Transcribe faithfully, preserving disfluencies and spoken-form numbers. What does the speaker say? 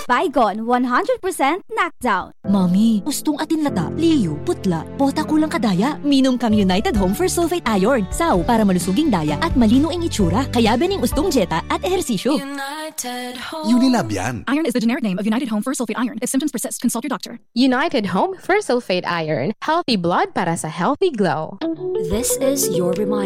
Baygon one hundred percent knockdown. Mami, ustong atin lata, liyo, putla, bota kulang kadaya. Minom kang United Home for Sulfate Iron. Saw para malusuging daya at malino ang itsura. Kaya bening ustong jeta at ehersisyo. United Home. Unilab yan. Iron is the generic name of United Home for Sulfate Iron. If symptoms persist, consult your doctor. United Home for Sulfate Iron. Healthy blood para sa healthy glow. This is your reminder.